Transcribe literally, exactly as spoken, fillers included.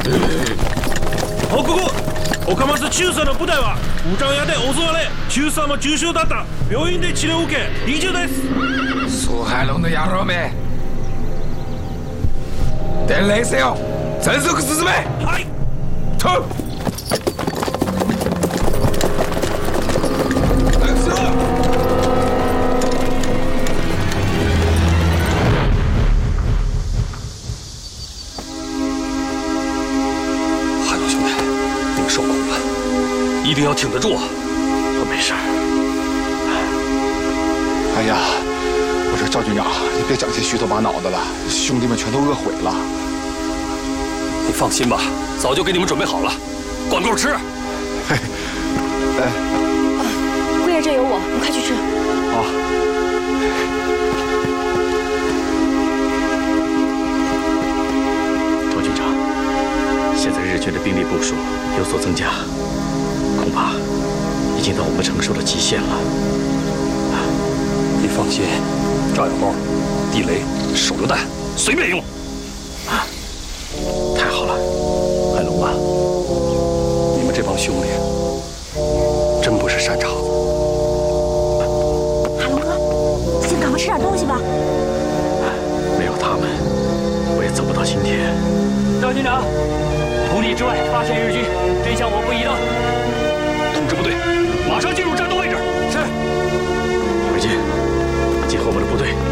報告、岡松中佐の部隊は武装屋で襲われ、中佐も重傷だった。病院で治療を受け、臨終です。 苏海龙的野郎们，伝令せよ。全速進め。 はい。 走。 海龙兄弟，您受苦了，一定要挺得住啊！ 我没事。 哎呀，我说赵军长，你别整些虚头巴脑的了，兄弟们全都饿毁了。 你放心吧，早就给你们准备好了，管够吃。 嘿，哎， 姑爷这有我，你快去吃。 好。 赵军长，现在日军的兵力部署有所增加，恐怕已经到我们承受的极限了。 你放心，炸药包、地雷、手榴弹随便用。 啊，太好了，海龙啊， 你们这帮兄弟真不是善茬子。 海龙哥，先赶快吃点东西吧。 没有他们，我也走不到今天。 赵军长，土里之外发现日军，真向我不疑了。 通知部队，马上进入战斗位置。 是。伟军，结合我们的部队，